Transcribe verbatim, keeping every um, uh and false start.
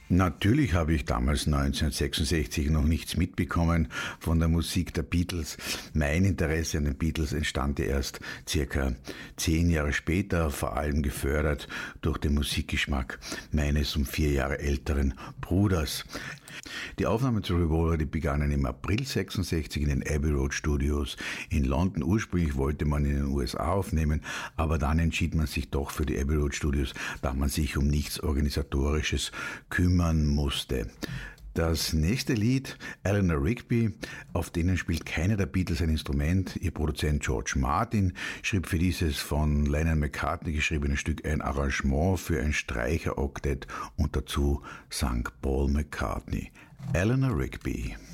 Natürlich habe ich damals neunzehnhundertsechsundsechzig noch nichts mitbekommen von der Musik der Beatles. Mein Interesse an den Beatles entstand erst circa zehn Jahre später, vor allem gefördert durch den Musikgeschmack meines um vier Jahre älteren Bruders. Die Aufnahmen zu Revolver, die begannen im April sechsundsechzig in den Abbey Road Studios in London. Ursprünglich wollte man in den U S A aufnehmen, aber dann entschied man sich doch für die Abbey Road Studios, da man sich um nichts Organisatorisches kümmern musste. Das nächste Lied, Eleanor Rigby, auf denen spielt keiner der Beatles ein Instrument. Ihr Produzent George Martin schrieb für dieses von Lennon McCartney geschriebene Stück ein Arrangement für ein Streicheroktett und dazu sang Paul McCartney. Eleanor Rigby.